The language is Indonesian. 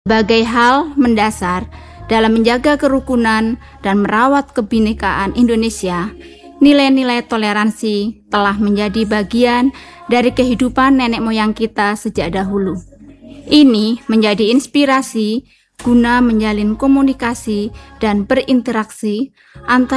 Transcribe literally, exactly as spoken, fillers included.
Sebagai hal mendasar dalam menjaga kerukunan dan merawat kebinekaan Indonesia, nilai-nilai toleransi telah menjadi bagian dari kehidupan nenek moyang kita sejak dahulu. Ini menjadi inspirasi guna menjalin komunikasi dan berinteraksi antara